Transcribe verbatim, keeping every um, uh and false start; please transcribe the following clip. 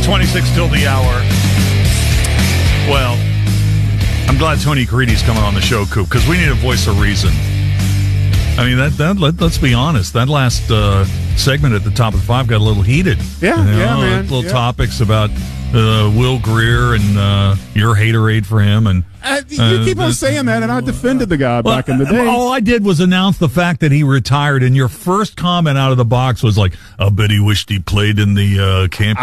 twenty-six till the hour. Well, I'm glad Tony Caridi's coming on the show, Coop, because we need a voice of reason. I mean, that, that let, let's be honest. That last uh, segment at the top of the five got a little heated. Yeah, you know, yeah, man. Little yeah. topics about uh, Will Greer and uh, your haterade for him. And uh, you uh, keep on saying that, and I defended the guy well, back in the day. All I did was announce the fact that he retired, and your first comment out of the box was like, I bet he wished he played in the uh, campus